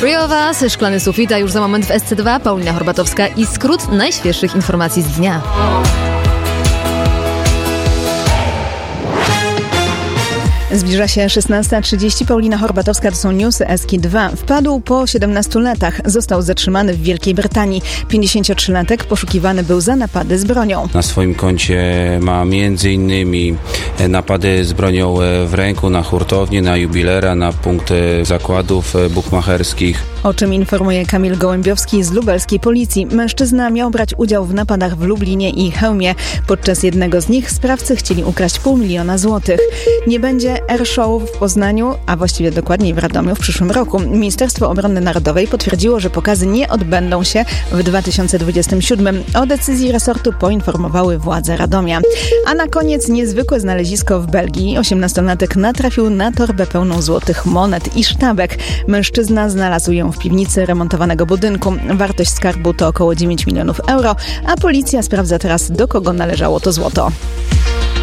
Three of Us, Szklany sufit, a już za moment w SC2 Paulina Horbatowska i skrót najświeższych informacji z dnia. Zbliża się 16:30. Paulina Horbatowska, to są newsy SK2. Wpadł po 17 latach. Został zatrzymany w Wielkiej Brytanii. 53-latek poszukiwany był za napady z bronią. Na swoim koncie ma m.in. napady z bronią w ręku na hurtownię, na jubilera, na punkty zakładów bukmacherskich. O czym informuje Kamil Gołębiowski z lubelskiej policji. Mężczyzna miał brać udział w napadach w Lublinie i Chełmie. Podczas jednego z nich sprawcy chcieli ukraść 500 000 złotych. Nie będzie airshow w Poznaniu, a właściwie dokładniej w Radomiu w przyszłym roku. Ministerstwo Obrony Narodowej potwierdziło, że pokazy nie odbędą się w 2027. O decyzji resortu poinformowały władze Radomia. A na koniec niezwykłe znalezisko w Belgii. 18-latek natrafił na torbę pełną złotych monet i sztabek. Mężczyzna znalazł ją w piwnicy remontowanego budynku. Wartość skarbu to około 9 milionów euro, a policja sprawdza teraz, do kogo należało to złoto.